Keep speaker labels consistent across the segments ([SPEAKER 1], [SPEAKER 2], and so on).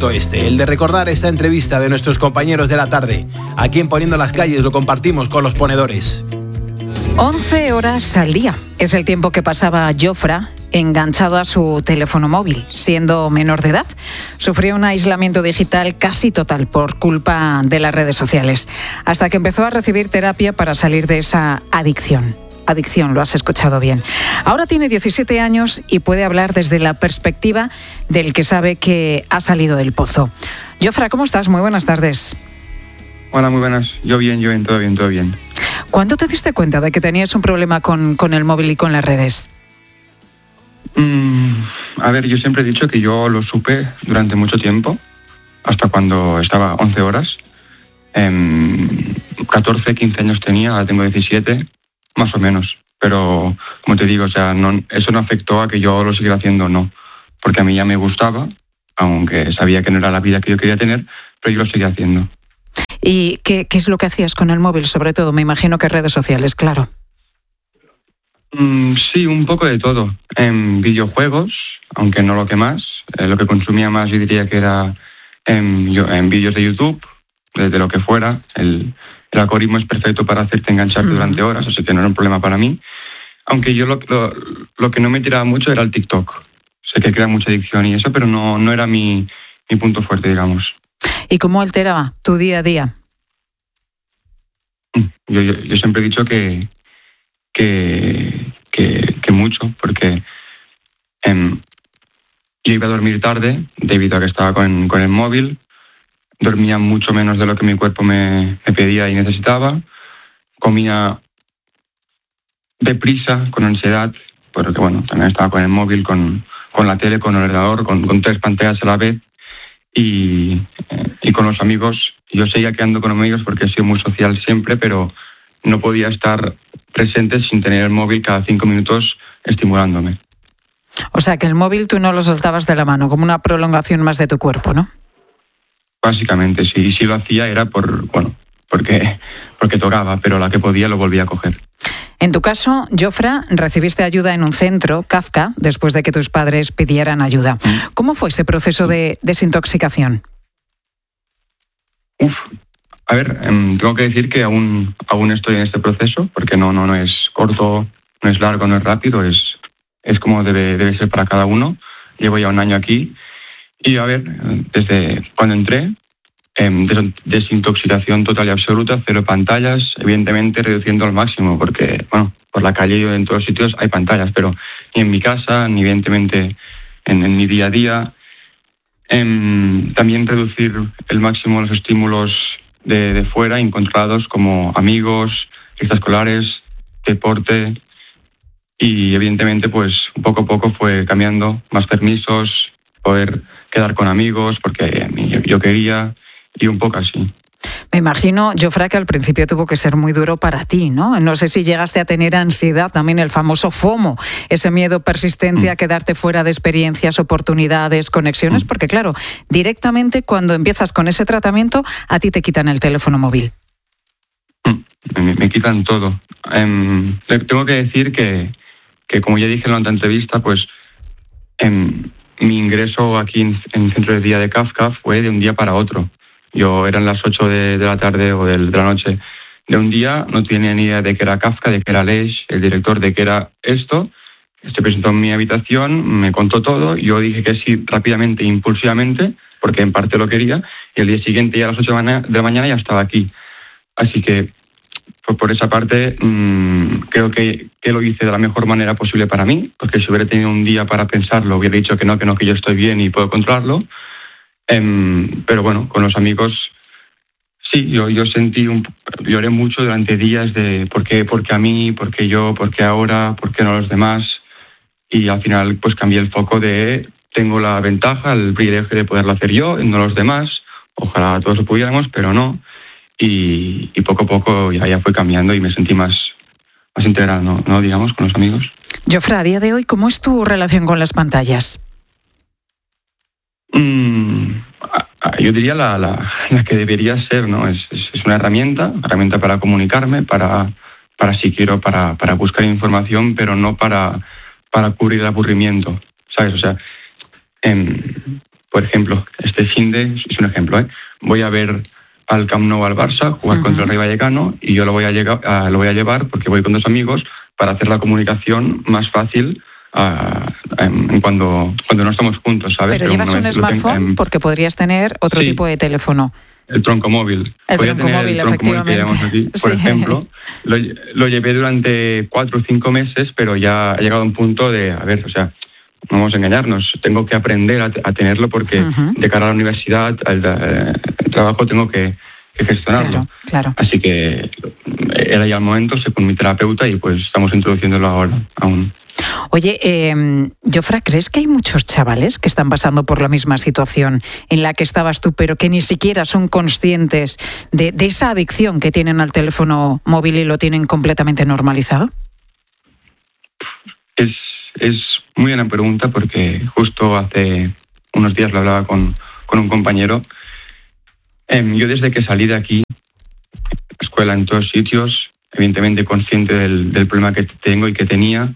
[SPEAKER 1] momento este, el de recordar esta entrevista de nuestros compañeros de la tarde. Aquí en Poniendo las Calles lo compartimos con los ponedores.
[SPEAKER 2] 11 horas al día es el tiempo que pasaba Jofra enganchado a su teléfono móvil, siendo menor de edad. Sufrió un aislamiento digital casi total por culpa de las redes sociales, hasta que empezó a recibir terapia para salir de esa adicción. Adicción, lo has escuchado bien. Ahora tiene 17 años y puede hablar desde la perspectiva del que sabe que ha salido del pozo. Jofra, ¿cómo estás? Muy buenas tardes.
[SPEAKER 3] Hola, muy buenas. Yo bien, todo bien.
[SPEAKER 2] ¿Cuándo te diste cuenta de que tenías un problema con el móvil y con las redes?
[SPEAKER 3] A ver, yo siempre he dicho que yo lo supe durante mucho tiempo, hasta cuando estaba 11 horas. 14, 15 años tenía, ahora tengo 17, más o menos. Pero, como te digo, o sea, eso no afectó a que yo lo siguiera haciendo, no. Porque a mí ya me gustaba, aunque sabía que no era la vida que yo quería tener, pero yo lo seguía haciendo.
[SPEAKER 2] ¿Y qué es lo que hacías con el móvil, sobre todo? Me imagino que redes sociales, claro.
[SPEAKER 3] Sí, un poco de todo. En videojuegos, aunque no lo que más. Lo que consumía más yo diría que era en vídeos de YouTube, de lo que fuera. El algoritmo es perfecto para hacerte engancharte durante horas, así que no era un problema para mí. Aunque yo lo que no me tiraba mucho era el TikTok. Sé que crea mucha adicción y eso, pero no era mi punto fuerte, digamos.
[SPEAKER 2] ¿Y cómo alteraba tu día a día?
[SPEAKER 3] Yo siempre he dicho que mucho, porque yo iba a dormir tarde debido a que estaba con el móvil, dormía mucho menos de lo que mi cuerpo me pedía y necesitaba, comía deprisa, con ansiedad, porque bueno, también estaba con el móvil, con la tele, con el ordenador, con 3 pantallas a la vez. Y con los amigos, yo seguía quedando con amigos porque he sido muy social siempre, pero no podía estar presente sin tener el móvil cada 5 minutos estimulándome.
[SPEAKER 2] O sea, que el móvil tú no lo soltabas de la mano, como una prolongación más de tu cuerpo, ¿no?
[SPEAKER 3] Básicamente, sí. Y si lo hacía era porque tocaba, pero la que podía lo volvía a coger.
[SPEAKER 2] En tu caso, Jofra, recibiste ayuda en un centro, Kafka, después de que tus padres pidieran ayuda. ¿Cómo fue ese proceso de desintoxicación?
[SPEAKER 3] A ver, tengo que decir que aún estoy en este proceso, porque no es corto, no es largo, no es rápido, es como debe ser para cada uno. Llevo ya un año aquí y, a ver, desde cuando entré, desintoxicación total y absoluta, 0 pantallas, evidentemente reduciendo al máximo, porque, bueno, por la calle y en todos sitios hay pantallas, pero ni en mi casa, ni evidentemente en mi día a día. También reducir el máximo los estímulos de fuera, incontrolados, como amigos, extraescolares, deporte, y evidentemente pues poco a poco fue cambiando, más permisos, poder quedar con amigos, porque yo quería, y un poco así.
[SPEAKER 2] Me imagino, Jofra, que al principio tuvo que ser muy duro para ti, ¿no? No sé si llegaste a tener ansiedad, también el famoso FOMO, ese miedo persistente a quedarte fuera de experiencias, oportunidades, conexiones, porque claro, directamente cuando empiezas con ese tratamiento, a ti te quitan el teléfono móvil.
[SPEAKER 3] Me quitan todo. Tengo que decir que como ya dije en la otra entrevista, pues mi ingreso aquí en el centro de día de Kafka fue de un día para otro. Yo eran las 8 de la tarde o de la noche de un día, no tenía ni idea de qué era Kafka, de qué era Aleix, el director, de qué era esto. Se presentó en mi habitación, me contó todo, yo dije que sí rápidamente, impulsivamente, porque en parte lo quería, y el día siguiente ya a las 8 de la mañana ya estaba aquí. Así que pues por esa parte creo que lo hice de la mejor manera posible para mí, porque si hubiera tenido un día para pensarlo, hubiera dicho que yo estoy bien y puedo controlarlo. Pero bueno, con los amigos sí, yo lloré mucho durante días de por qué a mí, por qué yo, por qué ahora, por qué no los demás, y al final pues cambié el foco de tengo la ventaja, el privilegio de poderlo hacer yo, no los demás, ojalá todos lo pudiéramos, pero no, y poco a poco ya fue cambiando y me sentí más integrado, ¿no? Digamos, con los amigos.
[SPEAKER 2] Jofra, a día de hoy, ¿cómo es tu relación con las pantallas?
[SPEAKER 3] Yo diría la que debería ser, ¿no? Es una herramienta para comunicarme, para si quiero, para buscar información, pero no para cubrir el aburrimiento, ¿sabes? O sea, por ejemplo, este finde es un ejemplo, voy a ver al Camp Nou al Barça jugar contra el Rayo Vallecano y yo lo voy a llevar porque voy con 2 amigos para hacer la comunicación más fácil cuando no estamos juntos, ¿sabes?
[SPEAKER 2] Pero llevas un smartphone porque podrías tener otro tipo de teléfono.
[SPEAKER 3] El tronco móvil.
[SPEAKER 2] El tronco móvil, efectivamente.
[SPEAKER 3] Móvil que aquí, por ejemplo, lo llevé durante 4 o 5 meses, pero ya ha llegado a un punto de, no vamos a engañarnos, tengo que aprender a tenerlo porque de cara a la universidad, al trabajo, tengo que gestionarlo.
[SPEAKER 2] Claro.
[SPEAKER 3] Así que era ya el momento, sé con mi terapeuta y pues estamos introduciéndolo ahora aún.
[SPEAKER 2] Oye, Jofra, ¿crees que hay muchos chavales que están pasando por la misma situación en la que estabas tú, pero que ni siquiera son conscientes de esa adicción que tienen al teléfono móvil y lo tienen completamente normalizado?
[SPEAKER 3] Es muy buena pregunta porque justo hace unos días lo hablaba con un compañero. Yo desde que salí de aquí, escuela en todos sitios, evidentemente consciente del problema que tengo y que tenía,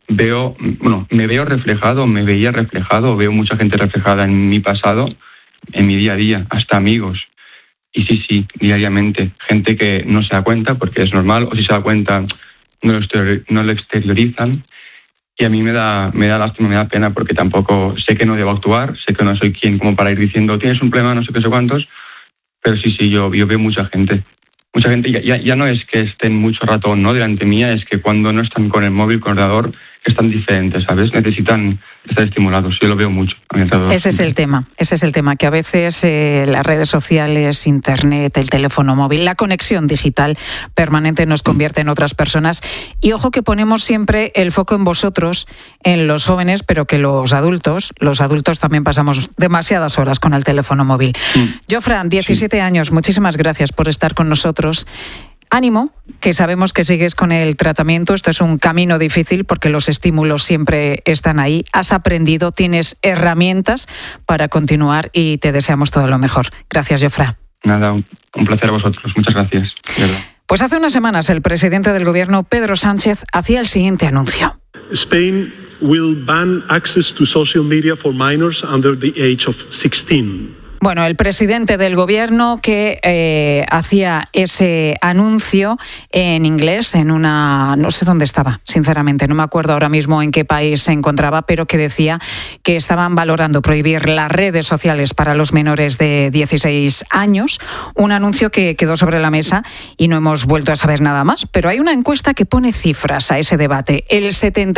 [SPEAKER 3] me veía reflejado, veo mucha gente reflejada en mi pasado, en mi día a día, hasta amigos. Y sí, diariamente, gente que no se da cuenta porque es normal, o si se da cuenta no lo exteriorizan. Y a mí me da lástima, me da pena porque tampoco sé que no debo actuar, sé que no soy quien como para ir diciendo tienes un problema, no sé qué, sé cuántos, pero sí, yo veo mucha gente ya no es que estén mucho rato no delante mía, es que cuando no están con el móvil, con el ordenador, están diferentes, ¿sabes? Necesitan estar estimulados. Yo lo veo mucho a mi alrededor.
[SPEAKER 2] Ese es el tema, que a veces las redes sociales, internet, el teléfono móvil, la conexión digital permanente nos convierte en otras personas. Y ojo que ponemos siempre el foco en vosotros, en los jóvenes, pero que los adultos también pasamos demasiadas horas con el teléfono móvil. Jofra, 17 años, muchísimas gracias por estar con nosotros. Ánimo, que sabemos que sigues con el tratamiento. Esto es un camino difícil porque los estímulos siempre están ahí. Has aprendido, tienes herramientas para continuar y te deseamos todo lo mejor. Gracias, Jofra.
[SPEAKER 3] Nada, un placer a vosotros. Muchas gracias.
[SPEAKER 2] Pues hace unas semanas el presidente del gobierno, Pedro Sánchez, hacía el siguiente anuncio.
[SPEAKER 4] Spain will ban access to social media for minors under the age of 16.
[SPEAKER 2] Bueno, el presidente del gobierno que hacía ese anuncio en inglés, no sé dónde estaba, sinceramente, no me acuerdo ahora mismo en qué país se encontraba, pero que decía que estaban valorando prohibir las redes sociales para los menores de 16 años, un anuncio que quedó sobre la mesa y no hemos vuelto a saber nada más, pero hay una encuesta que pone cifras a ese debate. El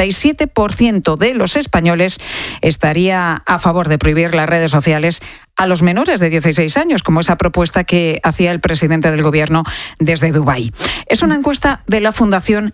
[SPEAKER 2] 77% de los españoles estaría a favor de prohibir las redes sociales a los menores de 16 años, como esa propuesta que hacía el presidente del gobierno desde Dubái. Es una encuesta de la Fundación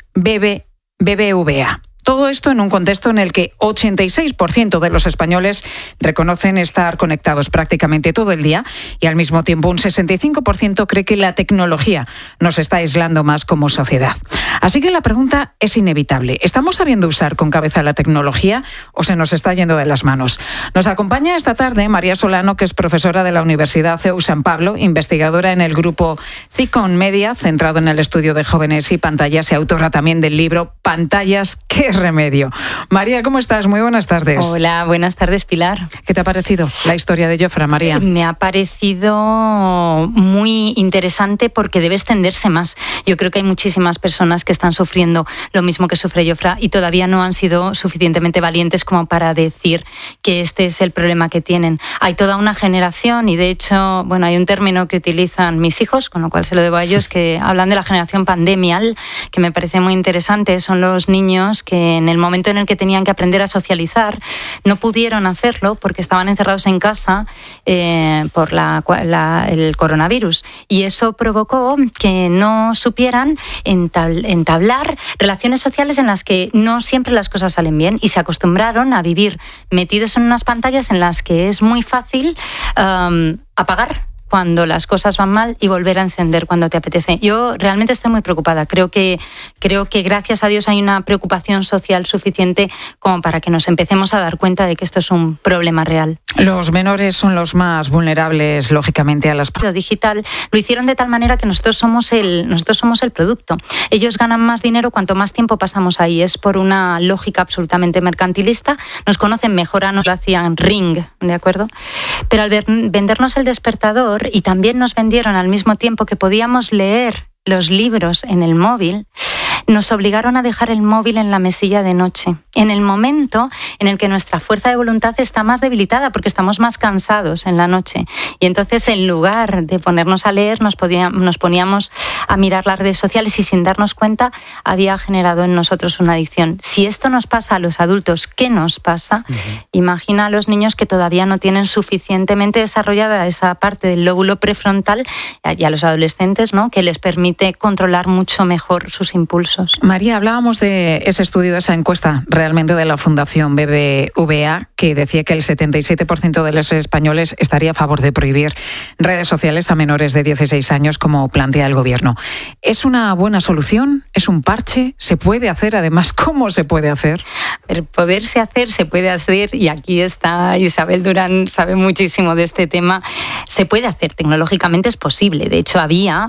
[SPEAKER 2] BBVA. Todo esto en un contexto en el que 86% de los españoles reconocen estar conectados prácticamente todo el día y al mismo tiempo un 65% cree que la tecnología nos está aislando más como sociedad. Así que la pregunta es inevitable. ¿Estamos sabiendo usar con cabeza la tecnología o se nos está yendo de las manos? Nos acompaña esta tarde María Solano, que es profesora de la Universidad CEU San Pablo, investigadora en el grupo CICON Media, centrado en el estudio de jóvenes y pantallas, y autora también del libro Pantallas, ¿qué remedio? María, ¿cómo estás? Muy buenas tardes.
[SPEAKER 5] Hola, buenas tardes, Pilar.
[SPEAKER 2] ¿Qué te ha parecido la historia de Jofra, María?
[SPEAKER 5] Me ha parecido muy interesante porque debe extenderse más. Yo creo que hay muchísimas personas que están sufriendo lo mismo que sufre Jofra y todavía no han sido suficientemente valientes como para decir que este es el problema que tienen. Hay toda una generación y de hecho, hay un término que utilizan mis hijos, con lo cual se lo debo a ellos, que hablan de la generación pandemial, que me parece muy interesante. Son los niños que en el momento en el que tenían que aprender a socializar no pudieron hacerlo porque estaban encerrados en casa por el coronavirus, y eso provocó que no supieran entablar relaciones sociales en las que no siempre las cosas salen bien, y se acostumbraron a vivir metidos en unas pantallas en las que es muy fácil apagar cuando las cosas van mal y volver a encender cuando te apetece. Yo realmente estoy muy preocupada. Creo que gracias a Dios hay una preocupación social suficiente como para que nos empecemos a dar cuenta de que esto es un problema real.
[SPEAKER 2] Los menores son los más vulnerables, lógicamente, a las...
[SPEAKER 5] Lo digital lo hicieron de tal manera que nosotros somos el producto. Ellos ganan más dinero cuanto más tiempo pasamos ahí. Es por una lógica absolutamente mercantilista. Nos conocen mejor, nos lo hacían Ring, ¿de acuerdo? Pero al vendernos el despertador, y también nos vendieron al mismo tiempo que podíamos leer los libros en el móvil, nos obligaron a dejar el móvil en la mesilla de noche, en el momento en el que nuestra fuerza de voluntad está más debilitada porque estamos más cansados en la noche. Y entonces, en lugar de ponernos a leer, nos poníamos a mirar las redes sociales y, sin darnos cuenta, había generado en nosotros una adicción. Si esto nos pasa a los adultos, ¿qué nos pasa? Imagina a los niños que todavía no tienen suficientemente desarrollada esa parte del lóbulo prefrontal, y a los adolescentes, ¿no?, que les permite controlar mucho mejor sus impulsos.
[SPEAKER 2] María, hablábamos de ese estudio, de esa encuesta realmente de la Fundación BBVA, que decía que el 77% de los españoles estaría a favor de prohibir redes sociales a menores de 16 años, como plantea el Gobierno. ¿Es una buena solución? ¿Es un parche? ¿Se puede hacer? Además, ¿cómo se puede hacer?
[SPEAKER 5] Pero poderse hacer, se puede hacer, y aquí está Isabel Durán, sabe muchísimo de este tema. Se puede hacer, tecnológicamente es posible. De hecho, había